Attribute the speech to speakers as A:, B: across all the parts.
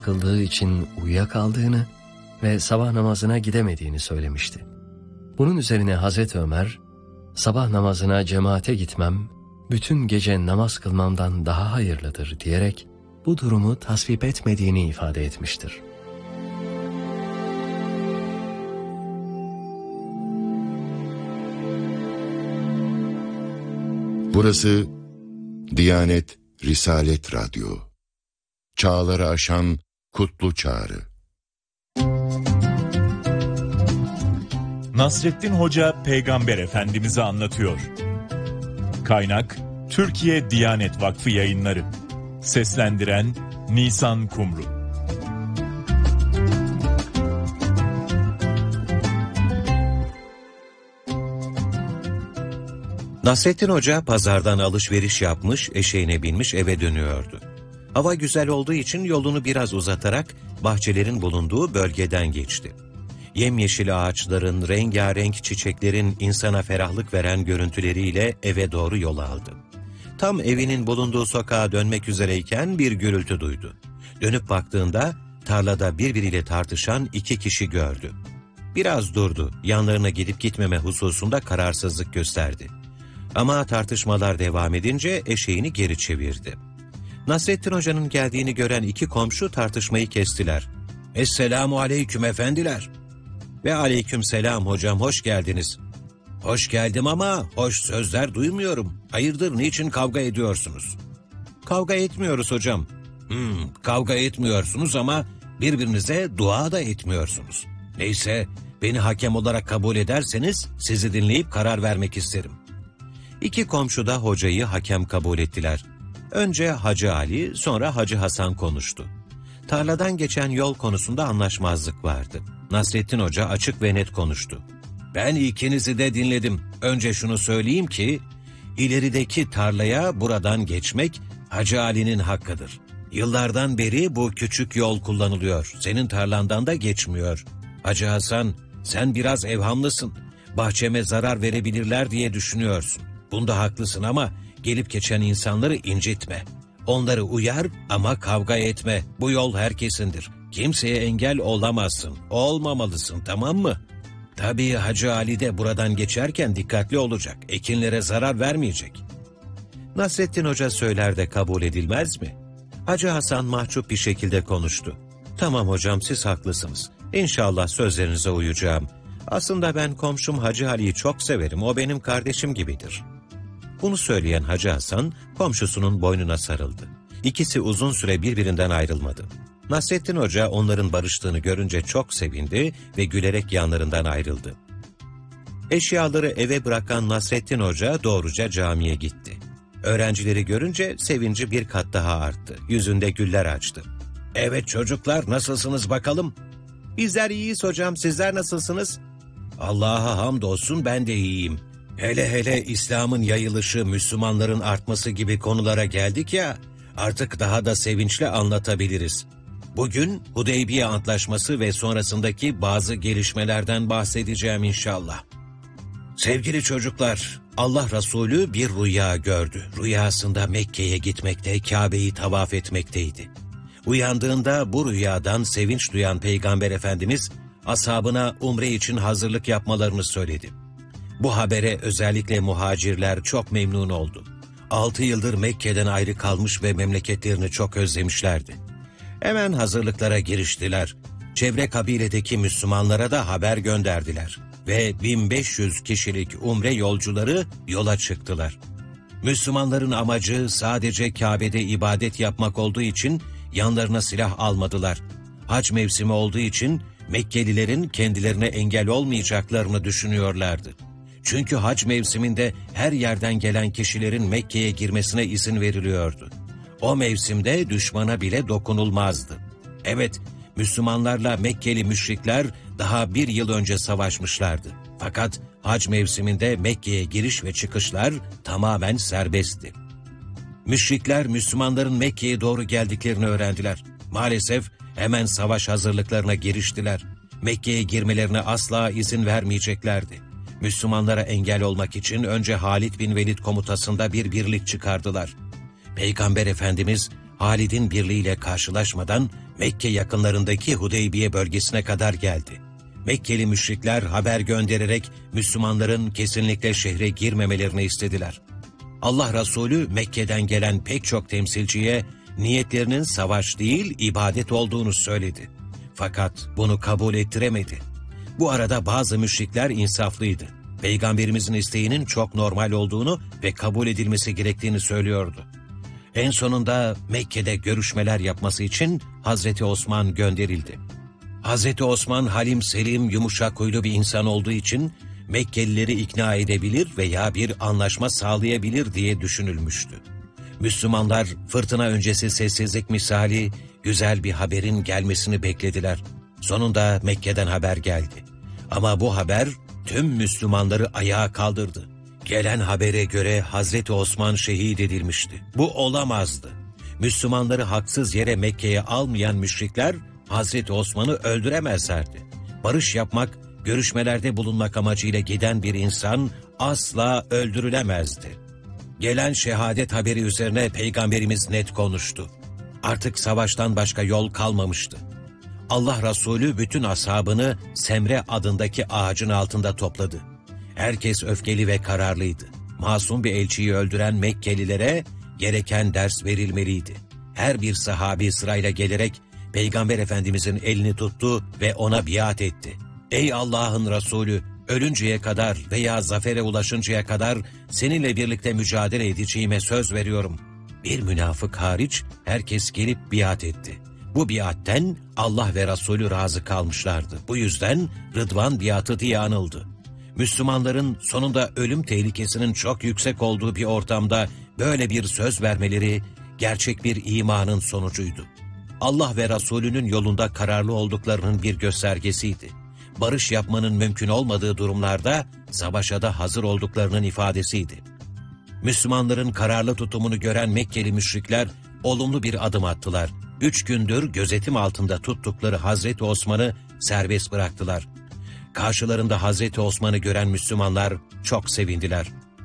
A: kıldığı için uyuyakaldığını ve sabah namazına gidemediğini söylemişti. Bunun üzerine Hazreti Ömer, sabah namazına cemaate gitmem, bütün gece namaz kılmamdan daha hayırlıdır diyerek bu durumu tasvip etmediğini ifade etmiştir.
B: Burası Diyanet Risalet Radyo. Çağları aşan kutlu çağrı.
C: Nasrettin Hoca Peygamber Efendimiz'i anlatıyor. Kaynak Türkiye Diyanet Vakfı Yayınları. Seslendiren Nisan Kumru.
D: Nasrettin Hoca pazardan alışveriş yapmış, eşeğine binmiş eve dönüyordu. Hava güzel olduğu için yolunu biraz uzatarak bahçelerin bulunduğu bölgeden geçti. Yemyeşil ağaçların, rengarenk çiçeklerin insana ferahlık veren görüntüleriyle eve doğru yol aldı. Tam evinin bulunduğu sokağa dönmek üzereyken bir gürültü duydu. Dönüp baktığında tarlada birbiriyle tartışan iki kişi gördü. Biraz durdu, yanlarına gidip gitmeme hususunda kararsızlık gösterdi. Ama tartışmalar devam edince eşeğini geri çevirdi. Nasrettin Hoca'nın geldiğini gören iki komşu tartışmayı kestiler. "Esselamu aleyküm efendiler." "Ve aleyküm selam hocam, hoş geldiniz." "Hoş geldim ama hoş sözler duymuyorum. Hayırdır, niçin kavga ediyorsunuz?" "Kavga etmiyoruz hocam." Kavga etmiyorsunuz ama birbirinize dua da etmiyorsunuz. Neyse, beni hakem olarak kabul ederseniz sizi dinleyip karar vermek isterim." İki komşu da hocayı hakem kabul ettiler. Önce Hacı Ali, sonra Hacı Hasan konuştu. Tarladan geçen yol konusunda anlaşmazlık vardı. Nasrettin Hoca açık ve net konuştu. "Ben ikinizi de dinledim. Önce şunu söyleyeyim ki, ilerideki tarlaya buradan geçmek Hacı Ali'nin hakkıdır. Yıllardan beri bu küçük yol kullanılıyor. Senin tarlandan da geçmiyor. Hacı Hasan, sen biraz evhamlısın. Bahçeme zarar verebilirler diye düşünüyorsun. Bunda haklısın ama gelip geçen insanları incitme. Onları uyar ama kavga etme. Bu yol herkesindir. Kimseye engel olamazsın. Olmamalısın, tamam mı? Tabii Hacı Ali de buradan geçerken dikkatli olacak. Ekinlere zarar vermeyecek." Nasrettin Hoca söyler de kabul edilmez mi? Hacı Hasan mahcup bir şekilde konuştu. "Tamam hocam, siz haklısınız. İnşallah sözlerinize uyacağım. Aslında ben komşum Hacı Ali'yi çok severim. O benim kardeşim gibidir." Bunu söyleyen Hacı Hasan komşusunun boynuna sarıldı. İkisi uzun süre birbirinden ayrılmadı. Nasrettin Hoca onların barıştığını görünce çok sevindi ve gülerek yanlarından ayrıldı. Eşyaları eve bırakan Nasrettin Hoca doğruca camiye gitti. Öğrencileri görünce sevinci bir kat daha arttı. Yüzünde güller açtı. "Evet çocuklar, nasılsınız bakalım?" "Bizler iyiyiz hocam, sizler nasılsınız?" "Allah'a hamdolsun, ben de iyiyim. Hele İslam'ın yayılışı, Müslümanların artması gibi konulara geldik ya, artık daha da sevinçle anlatabiliriz. Bugün Hudeybiye Antlaşması ve sonrasındaki bazı gelişmelerden bahsedeceğim inşallah." Sevgili çocuklar, Allah Resulü bir rüya gördü. Rüyasında Mekke'ye gitmekte, Kabe'yi tavaf etmekteydi. Uyandığında bu rüyadan sevinç duyan Peygamber Efendimiz, ashabına umre için hazırlık yapmalarını söyledi. Bu habere özellikle muhacirler çok memnun oldu. 6 yıldır Mekke'den ayrı kalmış ve memleketlerini çok özlemişlerdi. Hemen hazırlıklara giriştiler. Çevre kabiledeki Müslümanlara da haber gönderdiler. Ve 1500 kişilik umre yolcuları yola çıktılar. Müslümanların amacı sadece Kabe'de ibadet yapmak olduğu için yanlarına silah almadılar. Hac mevsimi olduğu için Mekkelilerin kendilerine engel olmayacaklarını düşünüyorlardı. Çünkü hac mevsiminde her yerden gelen kişilerin Mekke'ye girmesine izin veriliyordu. O mevsimde düşmana bile dokunulmazdı. Evet, Müslümanlarla Mekkeli müşrikler daha 1 yıl önce savaşmışlardı. Fakat hac mevsiminde Mekke'ye giriş ve çıkışlar tamamen serbestti. Müşrikler Müslümanların Mekke'ye doğru geldiklerini öğrendiler. Maalesef hemen savaş hazırlıklarına giriştiler. Mekke'ye girmelerine asla izin vermeyeceklerdi. Müslümanlara engel olmak için önce Halid bin Velid komutasında bir birlik çıkardılar. Peygamber Efendimiz Halid'in birliğiyle karşılaşmadan Mekke yakınlarındaki Hudeybiye bölgesine kadar geldi. Mekkeli müşrikler haber göndererek Müslümanların kesinlikle şehre girmemelerini istediler. Allah Resulü Mekke'den gelen pek çok temsilciye niyetlerinin savaş değil ibadet olduğunu söyledi. Fakat bunu kabul ettiremedi. Bu arada bazı müşrikler insaflıydı. Peygamberimizin isteğinin çok normal olduğunu ve kabul edilmesi gerektiğini söylüyordu. En sonunda Mekke'de görüşmeler yapması için Hazreti Osman gönderildi. Hazreti Osman halim selim, yumuşak huylu bir insan olduğu için Mekkelileri ikna edebilir veya bir anlaşma sağlayabilir diye düşünülmüştü. Müslümanlar fırtına öncesi sessizlik misali güzel bir haberin gelmesini beklediler. Sonunda Mekke'den haber geldi. Ama bu haber tüm Müslümanları ayağa kaldırdı. Gelen habere göre Hazreti Osman şehit edilmişti. Bu olamazdı. Müslümanları haksız yere Mekke'ye almayan müşrikler Hazreti Osman'ı öldüremezlerdi. Barış yapmak, görüşmelerde bulunmak amacıyla giden bir insan asla öldürülemezdi. Gelen şehadet haberi üzerine Peygamberimiz net konuştu. Artık savaştan başka yol kalmamıştı. Allah Resulü bütün ashabını Semre adındaki ağacın altında topladı. Herkes öfkeli ve kararlıydı. Masum bir elçiyi öldüren Mekkelilere gereken ders verilmeliydi. Her bir sahabi sırayla gelerek Peygamber Efendimizin elini tuttu ve ona biat etti. Ey Allah'ın Resulü, ölünceye kadar veya zafere ulaşıncaya kadar seninle birlikte mücadele edeceğime söz veriyorum. Bir münafık hariç herkes gelip biat etti. Bu biatten Allah ve Resulü razı kalmışlardı. Bu yüzden Rıdvan biatı diye anıldı. Müslümanların sonunda ölüm tehlikesinin çok yüksek olduğu bir ortamda böyle bir söz vermeleri gerçek bir imanın sonucuydu. Allah ve Resulünün yolunda kararlı olduklarının bir göstergesiydi. Barış yapmanın mümkün olmadığı durumlarda savaşa da hazır olduklarının ifadesiydi. Müslümanların kararlı tutumunu gören Mekkeli müşrikler olumlu bir adım attılar. 3 gündür gözetim altında tuttukları Hazreti Osman'ı serbest bıraktılar. Karşılarında Hazreti Osman'ı gören Müslümanlar çok sevindiler.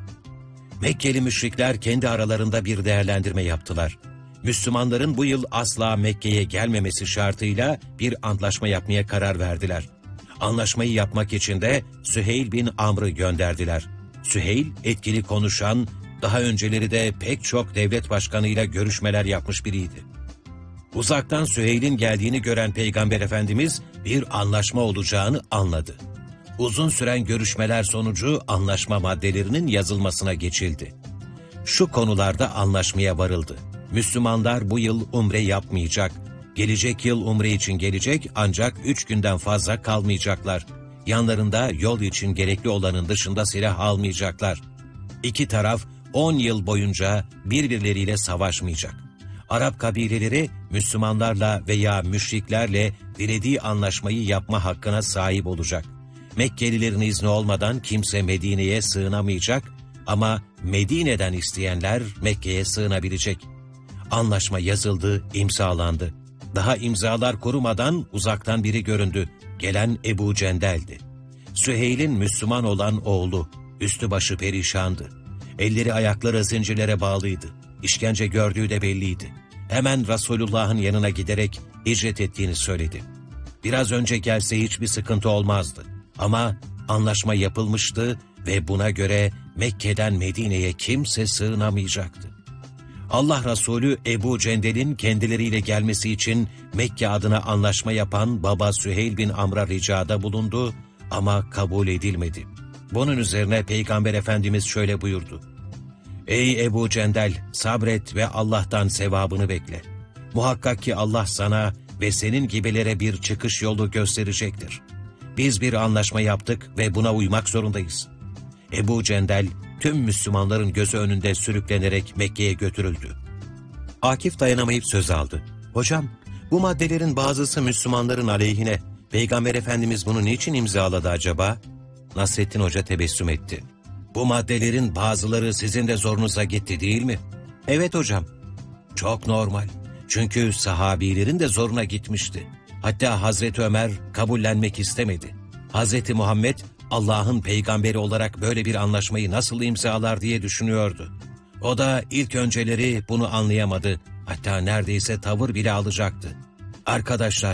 D: Mekkeli müşrikler kendi aralarında bir değerlendirme yaptılar. Müslümanların bu yıl asla Mekke'ye gelmemesi şartıyla bir antlaşma yapmaya karar verdiler. Anlaşmayı yapmak için de Süheyl bin Amr'ı gönderdiler. Süheyl etkili konuşan, daha önceleri de pek çok devlet başkanıyla görüşmeler yapmış biriydi. Uzaktan Süheyl'in geldiğini gören Peygamber Efendimiz bir anlaşma olacağını anladı. Uzun süren görüşmeler sonucu anlaşma maddelerinin yazılmasına geçildi. Şu konularda anlaşmaya varıldı. Müslümanlar bu yıl umre yapmayacak. Gelecek yıl umre için gelecek ancak 3 günden fazla kalmayacaklar. Yanlarında yol için gerekli olanın dışında silah almayacaklar. İki taraf 10 yıl boyunca birbirleriyle savaşmayacak. Arap kabileleri Müslümanlarla veya müşriklerle dilediği anlaşmayı yapma hakkına sahip olacak. Mekkelilerin izni olmadan kimse Medine'ye sığınamayacak ama Medine'den isteyenler Mekke'ye sığınabilecek. Anlaşma yazıldı, imzalandı. Daha imzalar kurumadan uzaktan biri göründü. Gelen Ebu Cendel'di. Süheyl'in Müslüman olan oğlu, üstü başı perişandı. Elleri ayakları zincirlere bağlıydı. İşkence gördüğü de belliydi. Hemen Resulullah'ın yanına giderek hicret ettiğini söyledi. Biraz önce gelse hiçbir sıkıntı olmazdı. Ama anlaşma yapılmıştı ve buna göre Mekke'den Medine'ye kimse sığınamayacaktı. Allah Resulü Ebu Cendel'in kendileriyle gelmesi için Mekke adına anlaşma yapan baba Süheyl bin Amr'a ricada bulundu ama kabul edilmedi. Bunun üzerine Peygamber Efendimiz şöyle buyurdu. Ey Ebu Cendel, sabret ve Allah'tan sevabını bekle. Muhakkak ki Allah sana ve senin gibilere bir çıkış yolu gösterecektir. Biz bir anlaşma yaptık ve buna uymak zorundayız. Ebu Cendel, tüm Müslümanların gözü önünde sürüklenerek Mekke'ye götürüldü. Akif dayanamayıp söz aldı. Hocam, bu maddelerin bazısı Müslümanların aleyhine. Peygamber Efendimiz bunu niçin imzaladı acaba? Nasrettin Hoca tebessüm etti. Bu maddelerin bazıları sizin de zorunuza gitti değil mi? Evet hocam. Çok normal. Çünkü sahabilerin de zoruna gitmişti. Hatta Hazreti Ömer kabullenmek istemedi. Hazreti Muhammed Allah'ın peygamberi olarak böyle bir anlaşmayı nasıl imzalar diye düşünüyordu. O da ilk önceleri bunu anlayamadı Hatta neredeyse tavır bile alacaktı. "Arkadaşlar,